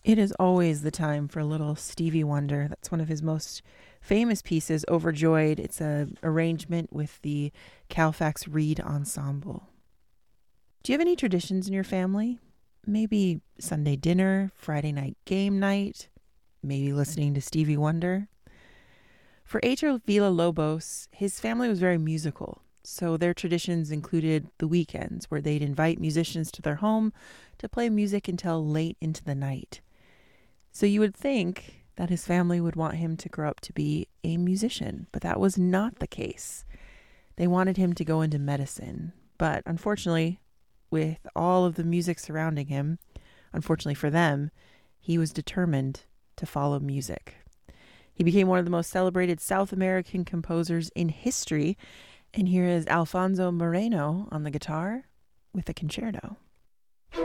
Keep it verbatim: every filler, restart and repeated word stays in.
It is always the time for a little Stevie Wonder. That's one of his most famous pieces, Overjoyed. It's a arrangement with the Calfax Reed Ensemble. Do you have any traditions in your family? Maybe Sunday dinner, Friday night game night, maybe listening to Stevie Wonder? For Acher Villa-Lobos, his family was very musical, so their traditions included the weekends where they'd invite musicians to their home to play music until late into the night. So you would think that his family would want him to grow up to be a musician, but that was not the case. They wanted him to go into medicine, but unfortunately, with all of the music surrounding him, unfortunately for them, he was determined to follow music. He became one of the most celebrated South American composers in history, and here is Alfonso Moreno on the guitar with a concerto.